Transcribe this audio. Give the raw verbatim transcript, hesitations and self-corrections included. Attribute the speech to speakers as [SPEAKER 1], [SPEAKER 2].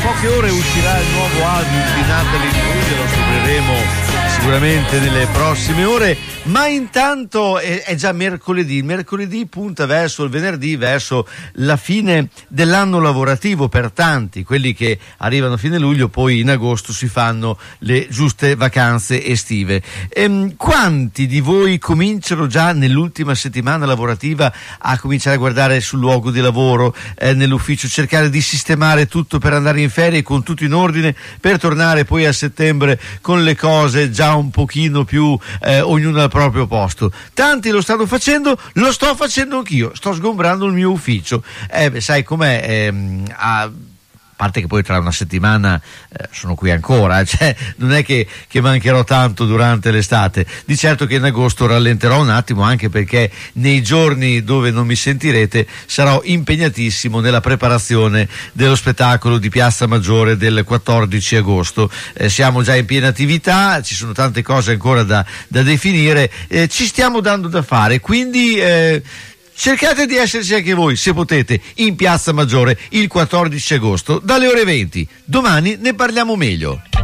[SPEAKER 1] poche ore uscirà il nuovo album di Natalie Imbruglia, lo scopriremo sicuramente nelle prossime ore, ma intanto è, è già mercoledì, il mercoledì punta verso il venerdì, verso la fine dell'anno lavorativo per tanti, quelli che arrivano a fine luglio, poi in agosto si fanno le giuste vacanze estive. Ehm, quanti di voi cominciano già nell'ultima settimana lavorativa a cominciare a guardare sul luogo di lavoro, eh, nell'ufficio, cercare di sistemare tutto per andare in ferie con tutto in ordine, per tornare poi a settembre con le cose già un pochino più eh, ognuno al proprio posto? Tanti lo stanno facendo, lo sto facendo anch'io, sto sgombrando il mio ufficio. Eh, beh, sai com'è, ehm, a parte che poi tra una settimana eh, sono qui ancora, cioè non è che, che mancherò tanto durante l'estate. Di certo che in agosto rallenterò un attimo, anche perché nei giorni dove non mi sentirete sarò impegnatissimo nella preparazione dello spettacolo di Piazza Maggiore del quattordici agosto. Eh, siamo già in piena attività, ci sono tante cose ancora da, da definire, eh, ci stiamo dando da fare, quindi eh, cercate di esserci anche voi, se potete, in Piazza Maggiore il quattordici agosto dalle ore venti. Domani ne parliamo meglio.